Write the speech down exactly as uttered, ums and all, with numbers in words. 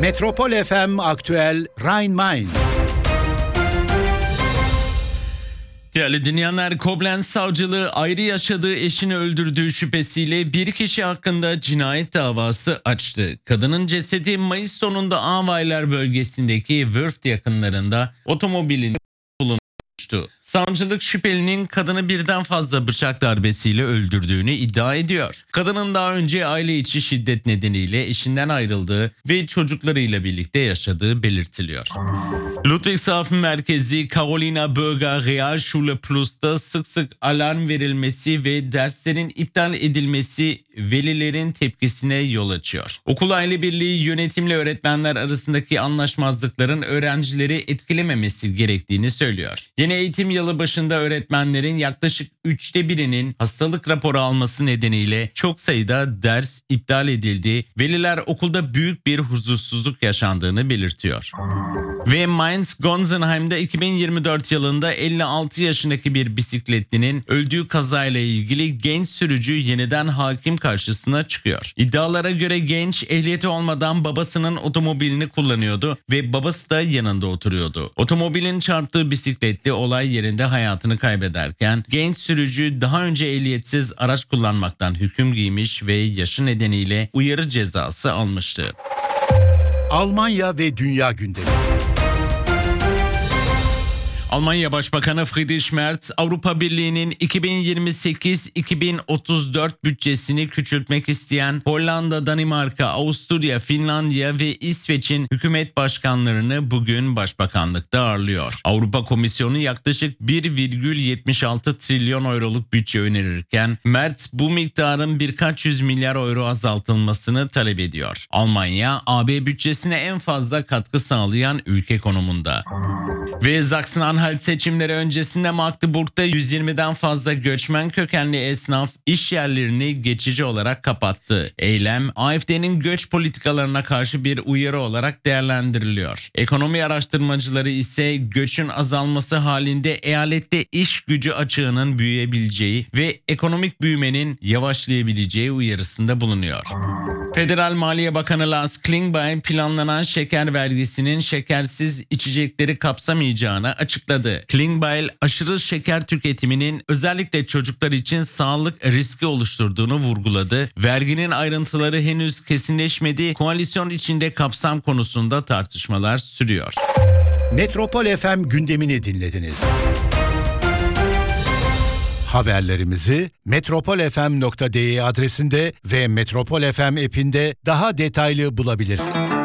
Metropol F M Aktüel Rhein-Main. Değerli dinleyenler, Koblenz Savcılığı ayrı yaşadığı eşini öldürdüğü şüphesiyle bir kişi hakkında cinayet davası açtı. Kadının cesedi Mayıs sonunda Aweiler bölgesindeki Wörth yakınlarında otomobilin bulunmuştu. Savcılık şüphelinin kadını birden fazla bıçak darbesiyle öldürdüğünü iddia ediyor. Kadının daha önce aile içi şiddet nedeniyle eşinden ayrıldığı ve çocuklarıyla birlikte yaşadığı belirtiliyor. Ludwigshafen merkezi Carolina Bürger Realschule Plus'ta sık sık alarm verilmesi ve derslerin iptal edilmesi velilerin tepkisine yol açıyor. Okul aile birliği yönetimle öğretmenler arasındaki anlaşmazlıkların öğrencileri etkilememesi gerektiğini söylüyor. Yeni eğitim yılı başında öğretmenlerin yaklaşık üçte birinin hastalık raporu alması nedeniyle çok sayıda ders iptal edildi. Veliler okulda büyük bir huzursuzluk yaşandığını belirtiyor. Ve Mainz-Gonsenheim'de iki bin yirmi dört yılında elli altı yaşındaki bir bisikletlinin öldüğü kazayla ilgili genç sürücü yeniden hakim karşısına çıkıyor. İddialara göre genç ehliyeti olmadan babasının otomobilini kullanıyordu ve babası da yanında oturuyordu. Otomobilin çarptığı bisikletli olay yerinde hayatını kaybederken genç sürücü daha önce ehliyetsiz araç kullanmaktan hüküm giymiş ve yaşı nedeniyle uyarı cezası almıştı. Almanya ve Dünya gündemi. Almanya Başbakanı Friedrich Merz, Avrupa Birliği'nin iki bin yirmi sekiz iki bin otuz dört bütçesini küçültmek isteyen Hollanda, Danimarka, Avusturya, Finlandiya ve İsveç'in hükümet başkanlarını bugün başbakanlıkta ağırlıyor. Avrupa Komisyonu yaklaşık bir virgül yetmiş altı trilyon euroluk bütçe önerirken Merz bu miktarın birkaç yüz milyar euro azaltılmasını talep ediyor. Almanya, A B bütçesine en fazla katkı sağlayan ülke konumunda. Ve Sachsen-Anhalt seçimleri öncesinde Magdeburg'da yüz yirmiden fazla göçmen kökenli esnaf iş yerlerini geçici olarak kapattı. Eylem, A F D'nin göç politikalarına karşı bir uyarı olarak değerlendiriliyor. Ekonomi araştırmacıları ise göçün azalması halinde eyalette iş gücü açığının büyüyebileceği ve ekonomik büyümenin yavaşlayabileceği uyarısında bulunuyor. Federal Maliye Bakanı Lars Klingbeil planlanan şeker vergisinin şekersiz içecekleri kapsamayacağını açıkladı. Klingbeil aşırı şeker tüketiminin özellikle çocuklar için sağlık riski oluşturduğunu vurguladı. Verginin ayrıntıları henüz kesinleşmedi. Koalisyon içinde kapsam konusunda tartışmalar sürüyor. Metropol F M gündemini dinlediniz. Haberlerimizi metropol f m nokta d e adresinde ve Metropol F M app'inde daha detaylı bulabilirsiniz.